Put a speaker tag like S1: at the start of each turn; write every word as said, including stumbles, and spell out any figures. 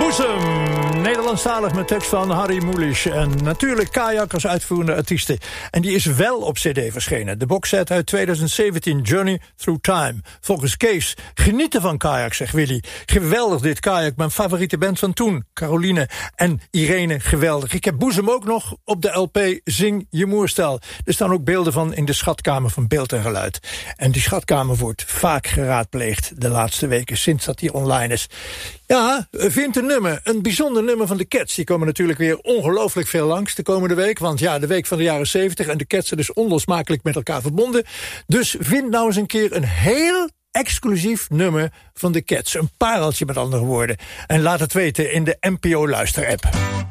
S1: Boezem, Nederlandstalig met tekst van Harry Mulisch. En natuurlijk Kajak als uitvoerende artiesten. En die is wel op cd verschenen. De boxset uit twintig zeventien, Journey Through Time. Volgens Kees, genieten van Kajak, zegt Willy. Geweldig dit Kajak, mijn favoriete band van toen. Caroline en Irene, geweldig. Ik heb Boezem ook nog op de L P Zing je Moerstel. Er staan ook beelden van in de schatkamer van Beeld en Geluid. En die schatkamer wordt vaak geraadpleegd de laatste weken sinds dat die online is. Ja, vind een nummer, een bijzonder nummer van de Cats. Die komen natuurlijk weer ongelooflijk veel langs de komende week. Want ja, de week van de jaren zeventig en de Cats zijn dus onlosmakelijk met elkaar verbonden. Dus vind nou eens een keer een heel exclusief nummer van de Cats. Een pareltje met andere woorden. En laat het weten in de N P O Luister-app.